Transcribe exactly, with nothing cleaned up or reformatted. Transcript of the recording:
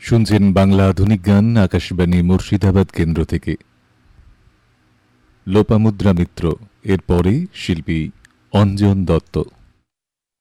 শুনছেন বাংলা আধুনিক গান আকাশবাণী মুর্শিদাবাদ কেন্দ্র থেকে। লোপামুদ্রা মিত্র, এরপরে শিল্পী অঞ্জন দত্ত।